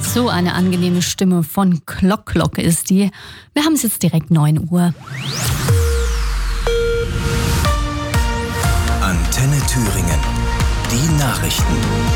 So eine angenehme Stimme von Klock ist die. Wir haben es jetzt direkt 9 Uhr. Antenne Thüringen. Die Nachrichten.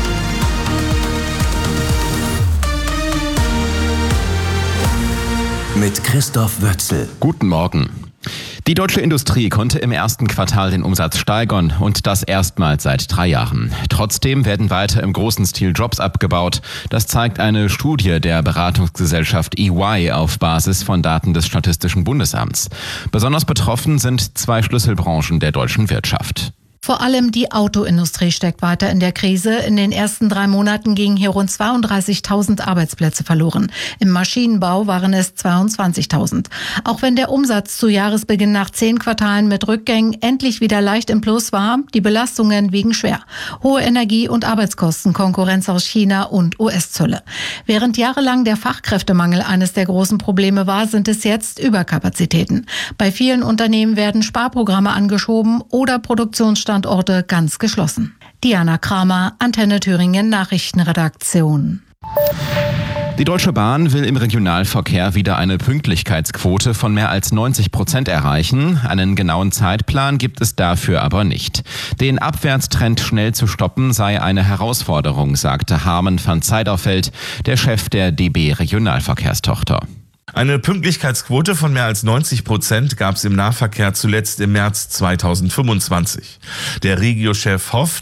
Mit Christoph Wötzel. Guten Morgen. Die deutsche Industrie konnte im ersten Quartal den Umsatz steigern und das erstmals seit 3 Jahren. Trotzdem werden weiter im großen Stil Jobs abgebaut. Das zeigt eine Studie der Beratungsgesellschaft EY auf Basis von Daten des Statistischen Bundesamts. Besonders betroffen sind 2 Schlüsselbranchen der deutschen Wirtschaft. Vor allem die Autoindustrie steckt weiter in der Krise. In den ersten 3 Monaten gingen hier rund 32.000 Arbeitsplätze verloren. Im Maschinenbau waren es 22.000. Auch wenn der Umsatz zu Jahresbeginn nach 10 Quartalen mit Rückgängen endlich wieder leicht im Plus war, die Belastungen wiegen schwer. Hohe Energie- und Arbeitskosten, Konkurrenz aus China und US-Zölle. Während jahrelang der Fachkräftemangel eines der großen Probleme war, sind es jetzt Überkapazitäten. Bei vielen Unternehmen werden Sparprogramme angeschoben oder Produktionsstandorte ganz geschlossen. Diana Kramer, Antenne Thüringen Nachrichtenredaktion. Die Deutsche Bahn will im Regionalverkehr wieder eine Pünktlichkeitsquote von mehr als 90% erreichen. Einen genauen Zeitplan gibt es dafür aber nicht. Den Abwärtstrend schnell zu stoppen sei eine Herausforderung, sagte Harmen van Zeiderveld, der Chef der DB Regionalverkehrstochter. Eine Pünktlichkeitsquote von mehr als 90% gab es im Nahverkehr zuletzt im März 2025. Der Regio-Chef hofft,